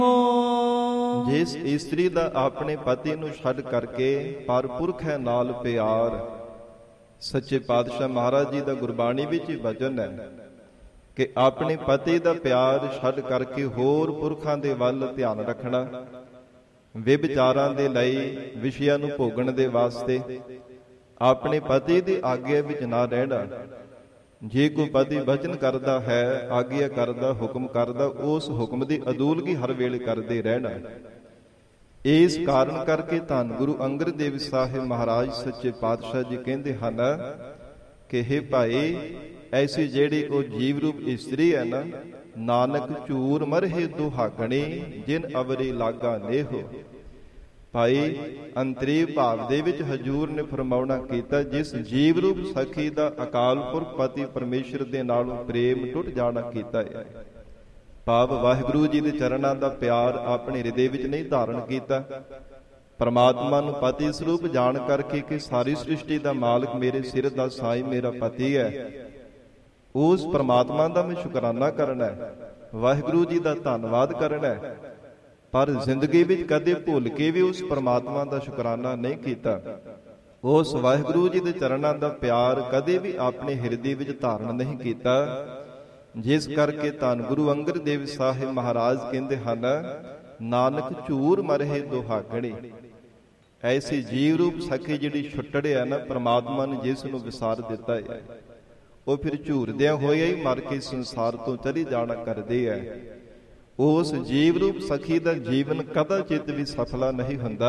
ਜਿਸ ਇਸਤਰੀ ਦਾ ਆਪਣੇ ਪਤੀ ਨੂੰ ਛੱਡ ਕਰਕੇ ਪਰ ਪੁਰਖ ਹੈ ਨਾਲ ਪਿਆਰ। ਸੱਚੇ ਪਾਤਸ਼ਾਹ ਮਹਾਰਾਜ ਜੀ ਦਾ ਗੁਰਬਾਣੀ ਵਿੱਚ ਹੀ ਵਚਨ ਹੈ ਕਿ ਆਪਣੇ ਪਤੀ ਦਾ ਪਿਆਰ ਛੱਡ ਕਰਕੇ ਹੋਰ ਪੁਰਖਾਂ ਦੇ ਵੱਲ ਧਿਆਨ ਰੱਖਣਾ, ਵਿਭਚਾਰਾਂ ਦੇ ਲਈ, ਵਿਸ਼ਿਆਂ ਨੂੰ ਭੋਗਣ ਦੇ ਵਾਸਤੇ ਆਪਣੇ ਪਤੀ ਦੀ ਆਗਿਆ ਵਿੱਚ ਨਾ ਰਹਿਣਾ। ਜੇ ਕੋਈ ਪਤੀ ਵਚਨ ਕਰਦਾ ਹੈ, ਆਗਿਆ ਕਰਦਾ, ਹੁਕਮ ਕਰਦਾ, ਉਸ ਹੁਕਮ ਦੀ ਅਦੂਲਗੀ ਹਰ ਵੇਲੇ ਕਰਦੇ ਰਹਿਣਾ। ਇਸ ਕਾਰਨ ਕਰਕੇ ਧੰਨ ਗੁਰੂ ਅੰਗਦ ਦੇਵ ਸਾਹਿਬ ਮਹਾਰਾਜ ਸੱਚੇ ਪਾਤਸ਼ਾਹ ਜੀ ਕਹਿੰਦੇ ਹਨ ਕਿ ਹੇ ਭਾਈ, ਐਸੀ ਜਿਹੜੀ ਉਹ ਜੀਵ ਰੂਪ ਇਸਤਰੀ ਹੈ ਨਾ, ਨਾਨਕ ਝੂਰ ਮਰਹੇ ਦੁਹਾਗਣੀ ਜਿਨ ਅਵਰੀ ਲਾਗਾ ਨੇਹੋ। ਭਾਈ, ਅੰਤਰੀ ਭਾਵ ਦੇ ਵਿੱਚ ਹਜੂਰ ਨੇ ਫਰਮਾਉਣਾ ਕੀਤਾ, ਜਿਸ ਜੀਵ ਰੂਪ ਸਖੀ ਦਾ ਅਕਾਲ ਪੁਰਖ ਪਤੀ ਪਰਮੇਸ਼ਰ ਦੇ ਨਾਲੋਂ ਪ੍ਰੇਮ ਟੁੱਟ ਜਾਣਾ ਕੀਤਾ ਹੈ। ਭਾਵ ਵਾਹਿਗੁਰੂ ਜੀ ਦੇ ਚਰਨਾਂ ਦਾ ਪਿਆਰ ਆਪਣੇ ਹਿਰਦੇ ਵਿੱਚ ਨਹੀਂ ਧਾਰਨ ਕੀਤਾ। ਪਰਮਾਤਮਾ ਨੂੰ ਪਤੀ ਸਰੂਪ ਜਾਣ ਕਰਕੇ ਕਿ ਸਾਰੀ ਸ੍ਰਿਸ਼ਟੀ ਦਾ ਮਾਲਕ ਮੇਰੇ ਸਿਰ ਦਾ ਸਾਈਂ ਮੇਰਾ ਪਤੀ ਹੈ, ਉਸ ਪਰਮਾਤਮਾ ਦਾ ਮੈਂ ਸ਼ੁਕਰਾਨਾ ਕਰਨਾ ਹੈ, ਵਾਹਿਗੁਰੂ ਜੀ ਦਾ ਧੰਨਵਾਦ ਕਰਨਾ ਹੈ। ਪਰ ਜ਼ਿੰਦਗੀ ਵਿੱਚ ਕਦੇ ਭੁੱਲ ਕੇ ਵੀ ਉਸ ਪਰਮਾਤਮਾ ਦਾ ਸ਼ੁਕਰਾਨਾ ਨਹੀਂ ਕੀਤਾ। ਉਸ ਵਾਹਿਗੁਰੂ ਜੀ ਦੇ ਚਰਨਾਂ ਦਾ ਪਿਆਰ ਕਦੇ ਵੀ ਆਪਣੇ ਹਿਰਦੇ ਵਿੱਚ ਧਾਰਨ ਨਹੀਂ ਕੀਤਾ। ਜਿਸ ਕਰਕੇ ਧੰਨ ਗੁਰੂ ਅੰਗਦ ਦੇਵ ਸਾਹਿਬ ਮਹਾਰਾਜ ਕਹਿੰਦੇ ਹਨ, ਨਾਨਕ ਝੂਰ ਮਰਹੇ ਦੁਹਾਗਣੀ। ਐਸੀ ਜੀਵ ਰੂਪ ਸਖੀ ਜਿਹੜੀ ਛੁੱਟੜਿਆ ਨਾ, ਪਰਮਾਤਮਾ ਨੇ ਜਿਸ ਨੂੰ ਵਿਸਾਰ ਦਿੱਤਾ ਹੈ, ਉਹ ਫਿਰ ਝੂਰਦਿਆਂ ਹੋਇਆ ਹੀ ਮਰ ਕੇ ਸੰਸਾਰ ਤੋਂ ਚਲੀ ਜਾਣਾ ਕਰਦੇ ਹੈ। ਉਸ ਜੀਵ ਰੂਪ ਸਖੀ ਦਾ ਜੀਵਨ ਕਦਾਚਿਤ ਵੀ ਸਫਲਾ ਨਹੀਂ ਹੁੰਦਾ,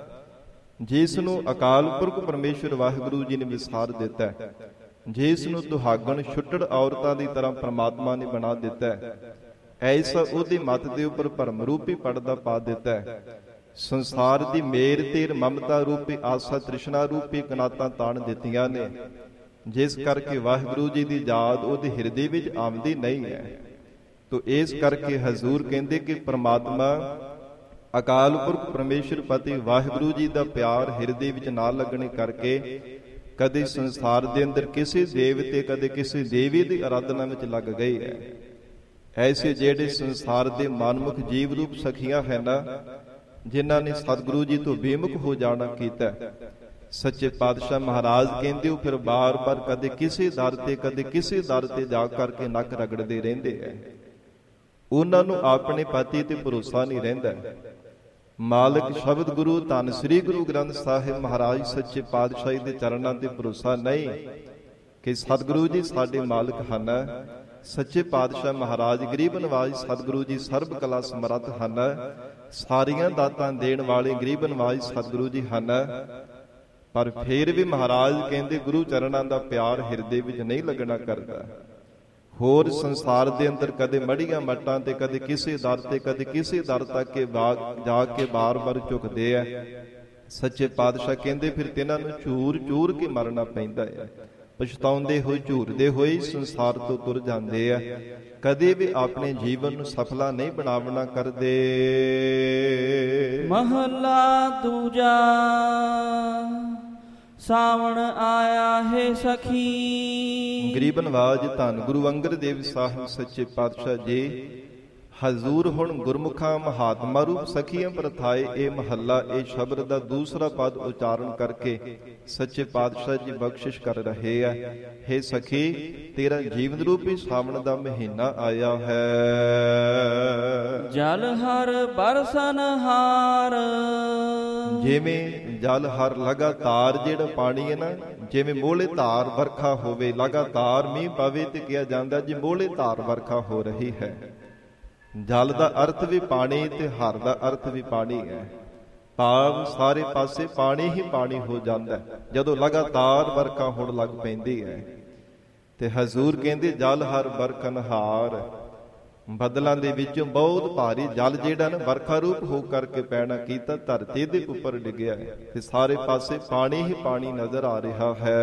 ਜਿਸ ਨੂੰ ਅਕਾਲ ਪੁਰਖ ਪਰਮੇਸ਼ਰ ਵਾਹਿਗੁਰੂ ਜੀ ਨੇ ਵਿਸਾਰ ਦਿੱਤਾ ਹੈ, ਜਿਸ ਨੂੰ ਦੁਹਾਗਣ ਛੁੱਟੜ ਔਰਤਾਂ ਦੀ ਤਰ੍ਹਾਂ ਪਰਮਾਤਮਾ ਨੇ ਬਣਾ ਦਿੱਤਾ ਹੈ। ਐਸਾ ਉਹਦੀ ਮੱਤ ਦੇ ਉੱਪਰ ਭਰਮ ਰੂਪੀ ਪਰਦਾ ਪਾ ਦਿੱਤਾ ਹੈ। ਸੰਸਾਰ ਦੀ ਮੇਰ ਤੇਰ ਮਮਤਾ ਰੂਪੀ ਆਸਾ ਤ੍ਰਿਸ਼ਨਾ ਰੂਪੀ ਕਨਾਤਾਂ ਤਾਣ ਦਿੱਤੀਆਂ ਨੇ, ਜਿਸ ਕਰਕੇ ਵਾਹਿਗੁਰੂ ਜੀ ਦੀ ਯਾਦ ਉਹਦੇ ਹਿਰਦੇ ਵਿੱਚ ਆਉਂਦੀ ਨਹੀਂ ਹੈ। ਤੋ ਇਸ ਕਰਕੇ ਹਜ਼ੂਰ ਕਹਿੰਦੇ ਕਿ ਪਰਮਾਤਮਾ ਅਕਾਲ ਪੁਰਖ ਪਰਮੇਸ਼ਰ ਪਤੀ ਵਾਹਿਗੁਰੂ ਜੀ ਦਾ ਪਿਆਰ ਹਿਰਦੇ ਵਿੱਚ ਨਾ ਲੱਗਣੇ ਕਰਕੇ ਕਦੇ ਸੰਸਾਰ ਦੇ ਅੰਦਰ ਕਿਸੇ ਦੇਵਤੇ, ਕਦੇ ਕਿਸੇ ਦੇਵੀ ਦੀ ਆਰਾਧਨਾ ਵਿੱਚ ਲੱਗ ਗਏ ਹੈ। ਐਸੇ ਜਿਹੜੇ ਸੰਸਾਰ ਦੇ ਮਨਮੁਖ ਜੀਵ ਰੂਪ ਸਖੀਆਂ ਹੈ ਨਾ, ਜਿਨ੍ਹਾਂ ਨੇ ਸਤਿਗੁਰੂ ਜੀ ਤੋਂ ਬੇਮੁਖ ਹੋ ਜਾਣਾ ਕੀਤਾ, ਸੱਚੇ ਪਾਤਸ਼ਾਹ ਮਹਾਰਾਜ ਕਹਿੰਦੇ ਉਹ ਫਿਰ ਬਾਰ-ਬਾਰ ਕਦੇ ਕਿਸੇ ਦਰ ਤੇ, ਕਦੇ ਕਿਸੇ ਦਰ ਤੇ ਜਾ ਕਰਕੇ ਨੱਕ ਰਗੜਦੇ ਰਹਿੰਦੇ ਹੈ। ਉਹਨਾਂ ਨੂੰ ਆਪਣੇ ਪਤੀ ਤੇ ਭਰੋਸਾ ਨਹੀਂ ਰਹਿੰਦਾ। ਮਾਲਕ ਸ਼ਬਦ ਗੁਰੂ ਧੰਨ ਸ੍ਰੀ ਗੁਰੂ ਗ੍ਰੰਥ ਸਾਹਿਬ ਮਹਾਰਾਜ ਸੱਚੇ ਪਾਤਸ਼ਾਹੀ ਦੇ ਚਰਨਾਂ ਤੇ ਭਰੋਸਾ ਨਹੀਂ ਕਿ ਸਤਿਗੁਰੂ ਜੀ ਸਾਡੇ ਮਾਲਕ ਹਨ। ਸੱਚੇ ਪਾਤਸ਼ਾਹ ਮਹਾਰਾਜ ਗਰੀਬ ਨਵਾਜ ਸਤਿਗੁਰੂ ਜੀ ਸਰਬ ਕਲਾ ਸਮਰੱਥ ਹਨ। ਸਾਰੀਆਂ ਦਾਤਾਂ ਦੇਣ ਵਾਲੇ ਗਰੀਬ ਨਵਾਜ ਸਤਿਗੁਰੂ ਜੀ ਹਨ। ਪਰ ਫੇਰ ਵੀ ਮਹਾਰਾਜ ਕਹਿੰਦੇ ਗੁਰੂ ਚਰਨਾਂ ਦਾ ਪਿਆਰ ਹਿਰਦੇ ਵਿੱਚ ਨਹੀਂ ਲੱਗਣਾ ਕਰਦਾ। ਹੋਰ ਸੰਸਾਰ ਦੇ ਅੰਦਰ ਕਦੇ ਮੜੀਆਂ ਮੱਟਾਂ ਤੇ, ਕਦੇ ਕਿਸੇ ਦਰ ਤੇ, ਕਦੇ ਕਿਸੇ ਦਰ ਤੱਕ ਕੇ ਜਾ ਕੇ ਬਾਰ-ਬਾਰ ਝੁਕਦੇ ਆ। ਸੱਚੇ ਪਾਤਸ਼ਾਹ ਕਹਿੰਦੇ ਫਿਰ ਤਿਨਾਂ ਨੂੰ ਝੂਰ ਕੇ ਮਰਨਾ ਪੈਂਦਾ ਹੈ। ਪਛਤਾਉਂਦੇ ਹੋਏ, ਝੂਰਦੇ ਹੋਏ ਸੰਸਾਰ ਤੋਂ ਤੁਰ ਜਾਂਦੇ ਆ। ਕਦੇ ਵੀ ਆਪਣੇ ਜੀਵਨ ਨੂੰ ਸਫਲਾ ਨਹੀਂ ਬਣਾਵਣਾ ਕਰਦੇ। ਮਹੱਲਾ ਦੂਜਾ। ਸਾਵਣ ਆਇਆ ਹੈ ਸਖੀ। ਗਰੀਬ ਨਵਾਜ ਧੰਨ ਗੁਰੂ ਅੰਗਦ ਦੇਵ ਸਾਹਿਬ ਸੱਚੇ ਪਾਤਸ਼ਾਹ ਜੀ ਹਜ਼ੂਰ ਹੁਣ ਗੁਰਮੁਖਾਂ ਮਹਾਤਮਾ ਰੂਪ ਸਖੀਆਂ ਪ੍ਰਥਾਏ ਇਹ ਮਹੱਲਾ, ਇਹ ਸ਼ਬਦ ਦਾ ਦੂਸਰਾ ਪਦ ਉਚਾਰਨ ਕਰਕੇ ਸੱਚੇ ਪਾਤਸ਼ਾਹ ਜੀ ਬਖਸ਼ਿਸ਼ ਕਰ ਰਹੇ ਆ। ਹੇ ਸਖੀ, ਤੇਰਾ ਜੀਵਨ ਰੂਪੀ ਸਾਵਣ ਦਾ ਮਹੀਨਾ ਆਇਆ ਹੈ। ਜਲ ਹਰ ਬਰਸਨ ਹਾਰ। ਜਿਵੇਂ ਜਲ ਹਰ ਲਗਾਤਾਰ ਜਿਹੜਾ ਪਾਣੀ ਹੈ ਨਾ, ਜਿਵੇਂ ਮੋਹਲੇ ਧਾਰ ਵਰਖਾ ਹੋਵੇ, ਲਗਾਤਾਰ ਮੀਂਹ ਪਵੇ ਤੇ ਕਿਹਾ ਜਾਂਦਾ ਜੀ ਮੋਹਲੇ ਧਾਰ ਵਰਖਾ ਹੋ ਰਹੀ ਹੈ। ਜਲ ਦਾ ਅਰਥ ਵੀ ਪਾਣੀ ਤੇ ਹਰ ਦਾ ਅਰਥ ਵੀ ਪਾਣੀ ਹੈ। ਭਾਵ ਸਾਰੇ ਪਾਸੇ ਪਾਣੀ ਹੀ ਪਾਣੀ ਹੋ ਜਾਂਦਾ ਜਦੋਂ ਲਗਾਤਾਰ ਵਰਖਾ ਹੋਣ ਲੱਗ ਪੈਂਦੀ ਹੈ। ਤੇ ਹਜ਼ੂਰ ਕਹਿੰਦੇ ਜਲ ਹਰ ਬਰਕਨ ਹਾਰ। ਬੱਦਲਾਂ ਦੇ ਵਿੱਚੋਂ ਬਹੁਤ ਭਾਰੀ ਜਲ ਜਿਹੜਾ ਨਾ ਵਰਖਾ ਰੂਪ ਹੋ ਕਰਕੇ ਪੈਣਾ ਕੀਤਾ, ਧਰਤੀ ਦੇ ਉੱਪਰ ਡਿੱਗਿਆ ਤੇ ਸਾਰੇ ਪਾਸੇ ਪਾਣੀ ਹੀ ਪਾਣੀ ਨਜ਼ਰ ਆ ਰਿਹਾ ਹੈ।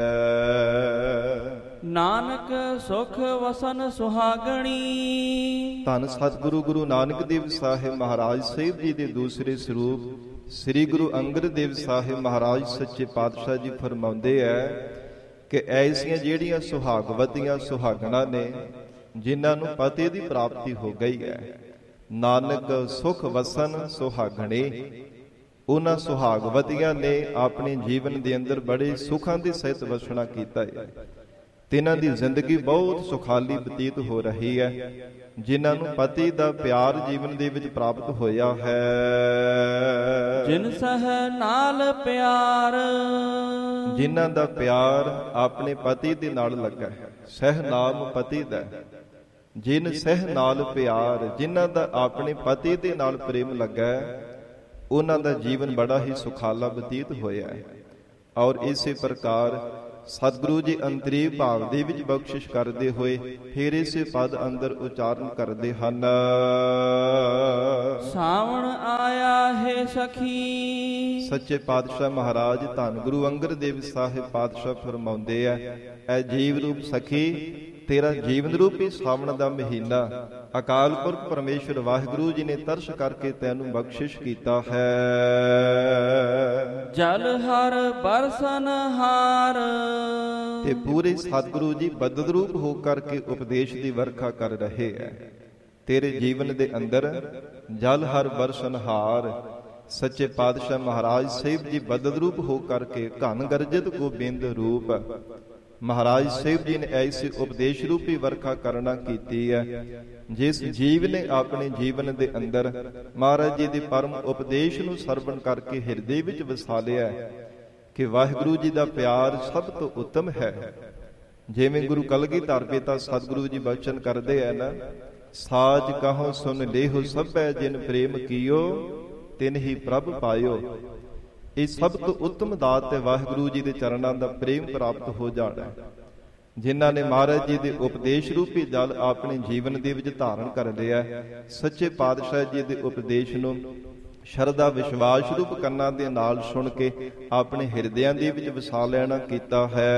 ਨਾਨਕ ਸੁਖ ਵਸਨ ਸੁਹਾਗਣੀ। ਧੰਨ ਸਤਿਗੁਰੂ ਗੁਰੂ ਨਾਨਕ ਦੇਵ ਸਾਹਿਬ ਮਹਾਰਾਜ ਸਾਹਿਬ ਜੀ ਦੇ ਦੂਸਰੇ ਸਰੂਪ ਸ੍ਰੀ ਗੁਰੂ ਅੰਗਦ ਦੇਵ ਸਾਹਿਬ ਮਹਾਰਾਜ ਸੱਚੇ ਪਾਤਸ਼ਾਹ ਜੀ ਫਰਮਾਉਂਦੇ ਹੈ ਕਿ ਐਸੀਆਂ ਜਿਹੜੀਆਂ ਸੁਹਾਗਵਤੀਆਂ ਸੁਹਾਗਣਾ ਨੇ, ਜਿਨ੍ਹਾਂ ਨੂੰ ਪਤੀ ਦੀ ਪ੍ਰਾਪਤੀ ਹੋ ਗਈ ਹੈ, ਨਾਨਕ ਸੁਖ ਵਸਨ ਸੁਹਾਗਣੇ। ਉਹਨਾਂ ਸੁਹਾਗਵਤੀਆਂ ਨੇ ਆਪਣੇ ਜੀਵਨ ਦੇ ਅੰਦਰ ਬੜੇ ਸੁਖਾਂ ਦੇ ਸਹਿਤ ਵਸਣਾ ਕੀਤਾ ਹੈ। ਤਿਨਾਂ ਦੀ ਜ਼ਿੰਦਗੀ ਬਹੁਤ ਸੁਖਾਲੀ ਬਤੀਤ ਹੋ ਰਹੀ ਹੈ, ਜਿਨ੍ਹਾਂ ਨੂੰ ਪਤੀ ਦਾ ਪਿਆਰ ਜੀਵਨ ਦੇ ਵਿੱਚ ਪ੍ਰਾਪਤ ਹੋਇਆ ਹੈ। ਜਿਨ ਸਹਿ ਨਾਲ ਪਿਆਰ, ਜਿਨ੍ਹਾਂ ਦਾ ਪਿਆਰ ਆਪਣੇ ਪਤੀ ਦੇ ਨਾਲ ਲੱਗਾ ਹੈ। ਸਹਿ ਨਾਮ ਪਤੀ ਦਾ। ਜਿਨ ਸਹਿ ਨਾਲ ਪਿਆਰ, ਜਿਨ੍ਹਾਂ ਦਾ ਆਪਣੇ ਪਤੀ ਦੇ ਨਾਲ ਪ੍ਰੇਮ ਲੱਗਾ ਹੈ, ਉਹਨਾਂ ਦਾ ਜੀਵਨ ਬੜਾ ਹੀ ਸੁਖਾਲਾ ਬਤੀਤ ਹੋਇਆ ਹੈ। ਔਰ ਇਸੇ ਪ੍ਰਕਾਰ ਸਤਿਗੁਰੂ ਜੀ ਅੰਤਰੀ ਭਾਵ ਦੇ ਵਿੱਚ ਬਖਸ਼ਿਸ਼ ਕਰਦੇ ਹੋਏ ਫਿਰ ਇਸੇ ਪਦ ਅੰਦਰ ਉਚਾਰਨ ਕਰਦੇ ਹਨ। ਸਾਵਣ ਆਇਆ ਹੈ ਸਖੀ। ਸੱਚੇ ਪਾਤਸ਼ਾਹ ਮਹਾਰਾਜ ਧੰਨ ਗੁਰੂ ਅੰਗਦ ਦੇਵ ਸਾਹਿਬ ਪਾਤਸ਼ਾਹ ਫਰਮਾਉਂਦੇ ਆ, ਐ ਜੀਵ ਰੂਪ ਸਖੀ, ਤੇਰਾ ਜੀਵਨ ਰੂਪੀ ਸਾਵਣ ਦਾ ਮਹੀਨਾ ਅਕਾਲ ਪੁਰਖ ਪਰਮੇਸ਼ਰ ਵਾਹਿਗੁਰੂ ਜੀ ਨੇ ਤਰਸ ਕਰਕੇ ਤੈਨੂੰ ਬਖਸ਼ਿਸ਼ ਕੀਤਾ ਹੈ। ਜਲ ਹਰ ਬਰਸਨ ਹਾਰ, ਤੇ ਪੂਰੇ ਸਤਿਗੁਰੂ ਜੀ ਬਦਦ ਰੂਪ ਹੋ ਕਰਕੇ ਉਪਦੇਸ਼ ਦੀ ਵਰਖਾ ਕਰ ਰਹੇ ਹੈ। ਤੇਰੇ ਜੀਵਨ ਦੇ ਅੰਦਰ ਜਲ ਹਰ ਬਰਸਨ ਹਾਰ, ਸੱਚੇ ਪਾਤਸ਼ਾਹ ਮਹਾਰਾਜ ਸਾਹਿਬ ਜੀ ਬਦਦ ਰੂਪ ਹੋ ਕਰਕੇ ਘਨ ਗਰਜਤ ਗੋਬਿੰਦ ਰੂਪ ਮਹਾਰਾਜ ਸਾਹਿਬ ਜੀ ਨੇ ਐਸੀ ਉਪਦੇਸ਼ ਰੂਪੀ ਵਰਖਾ ਕਰਨਾ ਕੀਤੀ ਹੈ। ਜਿਸ ਜੀਵ ਨੇ ਆਪਣੇ ਜੀਵਨ ਦੇ ਅੰਦਰ ਮਹਾਰਾਜ ਜੀ ਦੇ ਪਰਮ ਉਪਦੇਸ਼ ਨੂੰ ਸਰਵਣ ਕਰਕੇ ਹਿਰਦੇ ਵਿੱਚ ਵਸਾ ਲਿਆ ਕਿ ਵਾਹਿਗੁਰੂ ਜੀ ਦਾ ਪਿਆਰ ਸਭ ਤੋਂ ਉੱਤਮ ਹੈ। ਜਿਵੇਂ ਗੁਰੂ ਕਲਗੀਧਰ ਪਿਤਾ ਸਤਿਗੁਰੂ ਜੀ ਬਚਨ ਕਰਦੇ ਆ ਨਾ, ਸਾਜ ਕਹੋ ਸੁਨ ਲੇਹੁ ਸਭੈ ਜਿਨ ਪ੍ਰੇਮ ਕੀਓ ਤਿਨ ਹੀ ਪ੍ਰਭ ਪਾਇਓ। ਇਹ ਸਭ ਤੋਂ ਉੱਤਮ ਦਾਤ ਹੈ ਵਾਹਿਗੁਰੂ ਜੀ ਦੇ ਚਰਨਾਂ ਦਾ ਪ੍ਰੇਮ ਪ੍ਰਾਪਤ ਹੋ ਜਾਣਾ। ਜਿਨ੍ਹਾਂ ਨੇ ਮਹਾਰਾਜ ਜੀ ਦੇ ਉਪਦੇਸ਼ ਰੂਪੀ ਜਲ ਆਪਣੇ ਜੀਵਨ ਦੇ ਵਿੱਚ ਧਾਰਨ ਕਰ ਲਿਆ, ਸੱਚੇ ਪਾਤਸ਼ਾਹ ਜੀ ਦੇ ਉਪਦੇਸ਼ ਨੂੰ ਸ਼ਰਧਾ ਵਿਸ਼ਵਾਸ ਰੂਪ ਕੰਨਾਂ ਦੇ ਨਾਲ ਸੁਣ ਕੇ ਆਪਣੇ ਹਿਰਦਿਆਂ ਦੇ ਵਿੱਚ ਵਸਾ ਲੈਣਾ ਕੀਤਾ ਹੈ।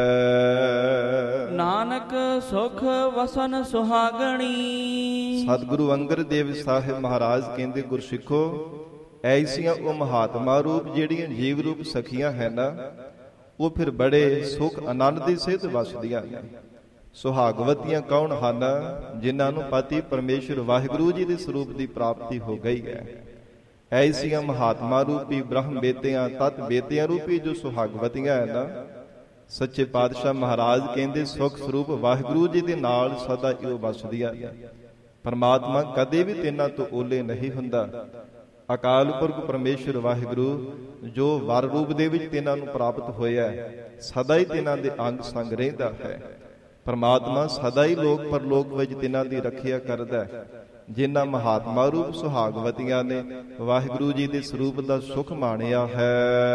ਨਾਨਕ ਸੁਖ ਵਸਨ ਸੁਹਾਗਣੀ। ਸਤਿਗੁਰੂ ਅੰਗਦ ਦੇਵ ਸਾਹਿਬ ਮਹਾਰਾਜ ਕਹਿੰਦੇ, ਗੁਰਸਿੱਖੋ, ਐਸੀਆਂ ਉਹ ਮਹਾਤਮਾ ਰੂਪ ਜਿਹੜੀਆਂ ਜੀਵ ਰੂਪ ਸਖੀਆਂ ਹੈ ਨਾ, ਉਹ ਫਿਰ ਬੜੇ ਸੁਖ ਆਨੰਦ ਦੀ ਸਹਿਤ ਵਸਦੀਆਂ ਨੇ। ਸੁਹਾਗਵਤੀਆਂ ਕੌਣ ਹਨ? ਜਿਨ੍ਹਾਂ ਨੂੰ ਪਤੀ ਪਰਮੇਸ਼ਰ ਵਾਹਿਗੁਰੂ ਜੀ ਦੇ ਸਰੂਪ ਦੀ ਪ੍ਰਾਪਤੀ ਹੋ ਗਈ ਹੈ। ਐਸੀਆਂ ਮਹਾਤਮਾ ਰੂਪੀ ਬ੍ਰਹਮ ਬੇਤਿਆਂ ਤਤ ਬੇਤਿਆਂ ਰੂਪੀ ਜੋ ਸੁਹਾਗਵਤੀਆਂ ਹੈ ਨਾ, ਸੱਚੇ ਪਾਤਸ਼ਾਹ ਮਹਾਰਾਜ ਕਹਿੰਦੇ ਸੁਖ ਸਰੂਪ ਵਾਹਿਗੁਰੂ ਜੀ ਦੇ ਨਾਲ ਸਦਾ ਹੀ ਉਹ ਵਸਦੀਆਂ ਨੇ। ਪਰਮਾਤਮਾ ਕਦੇ ਵੀ ਤਿੰਨਾਂ ਤੋਂ ਓਲੇ ਨਹੀਂ ਹੁੰਦਾ। ਅਕਾਲ ਪੁਰਖ ਪਰਮੇਸ਼ਰ ਵਾਹਿਗੁਰੂ ਜੋ ਵਰ ਰੂਪ ਦੇ ਵਿੱਚ ਤਿੰਨਾਂ ਨੂੰ ਪ੍ਰਾਪਤ ਹੋਇਆ, ਸਦਾ ਹੀ ਤਿੰਨਾਂ ਦੇ ਅੰਗ ਸੰਗ ਰਹਿੰਦਾ ਹੈ। ਪਰਮਾਤਮਾ ਸਦਾ ਹੀ ਲੋਕ ਪਰਲੋਕ ਵਿੱਚ ਤਿੰਨਾਂ ਦੀ ਰੱਖਿਆ ਕਰਦਾ ਹੈ। ਜਿਨ੍ਹਾਂ ਮਹਾਤਮਾ ਰੂਪ ਸੁਹਾਗਵਤੀਆਂ ਨੇ ਵਾਹਿਗੁਰੂ ਜੀ ਦੇ ਸਰੂਪ ਦਾ ਸੁਖ ਮਾਣਿਆ ਹੈ।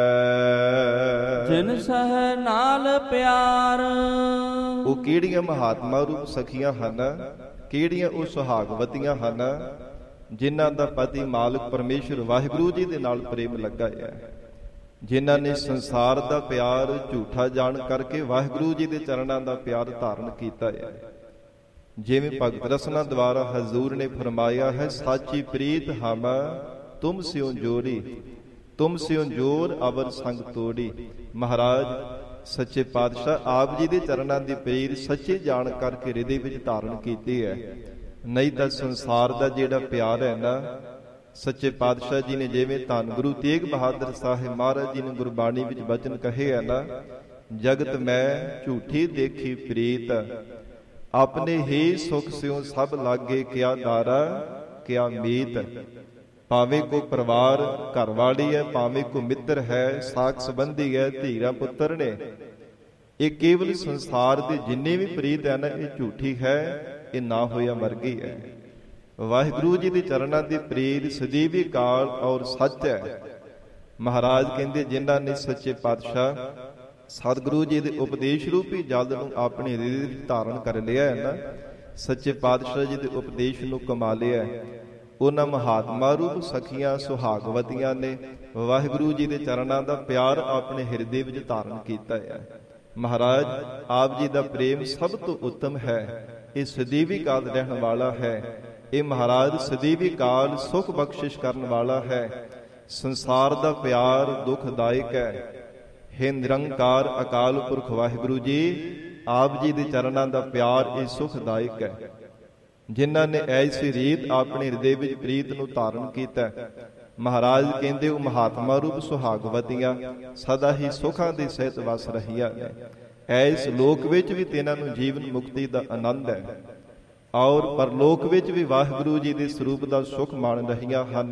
ਜਿਨ ਸਹਿ ਨਾਲ ਪਿਆਰ, ਉਹ ਕਿਹੜੀਆਂ ਮਹਾਤਮਾ ਰੂਪ ਸਖੀਆਂ ਹਨ? ਕਿਹੜੀਆਂ ਉਹ ਸੁਹਾਗਵਤੀਆਂ ਹਨ ਜਿਨ੍ਹਾਂ ਦਾ ਪਤੀ ਮਾਲਕ ਪਰਮੇਸ਼ਰ ਵਾਹਿਗੁਰੂ ਜੀ ਦੇ ਨਾਲ ਪ੍ਰੇਮ ਲੱਗਾ ਹੈ। ਜਿਨ੍ਹਾਂ ਨੇ ਸੰਸਾਰ ਦਾ ਪਿਆਰ ਝੂਠਾ ਜਾਣ ਕਰਕੇ ਵਾਹਿਗੁਰੂ ਜੀ ਦੇ ਚਰਨਾਂ ਦਾ ਪਿਆਰ ਧਾਰਨ ਕੀਤਾ ਹੈ। ਜਿਵੇਂ ਭਗਤ ਰਸਨਾ ਦੁਆਰਾ ਹਜ਼ੂਰ ਨੇ ਫਰਮਾਇਆ ਹੈ, ਸਾਚੀ ਪ੍ਰੀਤ ਹਮ ਤੁਮ ਸਿਓ ਜੋੜੀ, ਤੁਮ ਸਿਓ ਜੋਰ ਅਵਰ ਸੰਗ ਤੋੜੀ। ਮਹਾਰਾਜ ਸੱਚੇ ਪਾਤਸ਼ਾਹ ਆਪ ਜੀ ਦੇ ਚਰਨਾਂ ਦੀ ਪ੍ਰੀਤ ਸੱਚੇ ਜਾਣ ਕਰਕੇ ਹਿਰਦੇ ਵਿੱਚ ਧਾਰਨ ਕੀਤੀ ਹੈ। ਨਹੀਂ ਤਾਂ ਸੰਸਾਰ ਦਾ ਜਿਹੜਾ ਪਿਆਰ ਹੈ ਨਾ, ਸੱਚੇ ਪਾਤਸ਼ਾਹ ਜੀ ਨੇ ਜਿਵੇਂ ਧੰਨ ਗੁਰੂ ਤੇਗ ਬਹਾਦਰ ਸਾਹਿਬ ਮਹਾਰਾਜ ਜੀ ਨੇ ਗੁਰਬਾਣੀ ਵਿੱਚ ਬਚਨ ਕਹੇ ਹੈ ਨਾ, ਜਗਤ ਮੈਂ ਝੂਠੀ ਦੇਖੀ ਪ੍ਰੀਤ, ਆਪਣੇ ਹੀ ਸੁਖ ਸਿਉ ਸਭ ਲਾਗੇ ਕਿਆ ਦਾਰਾ ਕਿਆ ਮੀਤ। ਭਾਵੇਂ ਕੋ ਪਰਿਵਾਰ ਘਰ ਵਾਲੀ ਹੈ, ਭਾਵੇਂ ਕੋ ਮਿੱਤਰ ਹੈ, ਸਾਕ ਸੰਬੰਧੀ ਹੈ, ਧੀਰਾ ਪੁੱਤਰ ਨੇ, ਇਹ ਕੇਵਲ ਸੰਸਾਰ ਦੇ ਜਿੰਨੇ ਵੀ ਪ੍ਰੀਤ ਹੈ ਨਾ, ਇਹ ਝੂਠੀ ਹੈ, ਇਹ ਨਾ ਹੋਇਆ ਮਰ ਗਈ ਹੈ। ਵਾਹਿਗੁਰੂ ਜੀ ਦੇ ਚਰਨਾਂ ਦੀ ਪ੍ਰੀਤ ਸਦੀਵੀ ਕਾਲ ਔਰ ਸੱਚ ਹੈ। ਮਹਾਰਾਜ ਕਹਿੰਦੇ, ਜਿਨ੍ਹਾਂ ਨੇ ਸੱਚੇ ਪਾਤਸ਼ਾਹ ਸਤਿਗੁਰੂ ਜੀ ਦੇ ਉਪਦੇਸ਼ ਰੂਪੀ ਜਲ ਨੂੰ ਆਪਣੇ ਹਿਰਦੇ ਵਿੱਚ ਧਾਰਨ ਕਰ ਲਿਆ ਹੈ ਨਾ, ਸੱਚੇ ਪਾਤਸ਼ਾਹ ਜੀ ਦੇ ਉਪਦੇਸ਼ ਨੂੰ ਕਮਾ ਲਿਆ, ਉਹਨਾਂ ਮਹਾਤਮਾ ਰੂਪ ਸਖੀਆਂ ਸੁਹਾਗਵਤੀਆਂ ਨੇ ਵਾਹਿਗੁਰੂ ਜੀ ਦੇ ਚਰਨਾਂ ਦਾ ਪਿਆਰ ਆਪਣੇ ਹਿਰਦੇ ਵਿੱਚ ਧਾਰਨ ਕੀਤਾ ਹੈ। ਮਹਾਰਾਜ ਆਪ ਜੀ ਦਾ ਪ੍ਰੇਮ ਸਭ ਤੋਂ ਉੱਤਮ ਹੈ। ਇਹ ਸਦੀਵੀ ਕਾਲ ਰਹਿਣ ਵਾਲਾ ਹੈ। ਇਹ ਮਹਾਰਾਜ ਸਦੀਵੀ ਕਾਲ ਸੁਖ ਬਖਸ਼ਿਸ਼ ਕਰਨ ਵਾਲਾ ਹੈ। ਸੰਸਾਰ ਦਾ ਪਿਆਰ ਦੁਖਦਾਇਕ ਹੈ। ਹੇ ਨਿਰੰਕਾਰ ਅਕਾਲ ਪੁਰਖ ਵਾਹਿਗੁਰੂ ਜੀ, ਆਪ ਜੀ ਦੇ ਚਰਨਾਂ ਦਾ ਪਿਆਰ ਇਹ ਸੁਖਦਾਇਕ ਹੈ। ਜਿਨ੍ਹਾਂ ਨੇ ਐਸੀ ਰੀਤ ਆਪਣੇ ਹਿਰਦੇ ਵਿੱਚ ਪ੍ਰੀਤ ਨੂੰ ਧਾਰਨ ਕੀਤਾ। ਮਹਾਰਾਜ ਕਹਿੰਦੇ ਉਹ ਮਹਾਤਮਾ ਰੂਪ ਸੁਹਾਗਵਤੀਆਂ ਸਦਾ ਹੀ ਸੁਖਾਂ ਦੇ ਸਹਿਤ ਵਸ ਰਹੀਆਂ ਨੇ। ਐਸ ਲੋਕ ਵਿੱਚ ਵੀ ਤਿੰਨਾਂ ਨੂੰ ਜੀਵਨ ਮੁਕਤੀ ਦਾ ਆਨੰਦ ਹੈ, ਔਰ ਪਰਲੋਕ ਵਿੱਚ ਵੀ ਵਾਹਿਗੁਰੂ ਜੀ ਦੇ ਸਰੂਪ ਦਾ ਸੁਖ ਮਾਣ ਰਹੀਆਂ ਹਨ।